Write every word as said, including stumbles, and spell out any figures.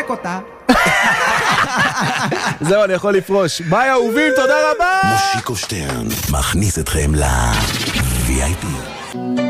לפרק אותה. זהו, אני יכול לפרוש. ביי אהובים, תודה רבה. מושיקו שטרן מכניס אתכם ל-וי איי פי.